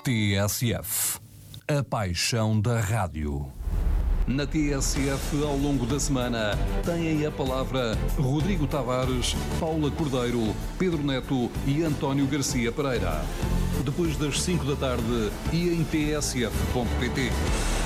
TSF, a paixão da rádio. Na TSF, ao longo da semana, têm a palavra Rodrigo Tavares, Paula Cordeiro, Pedro Neto e António Garcia Pereira. Depois das 5 da tarde e em tsf.pt.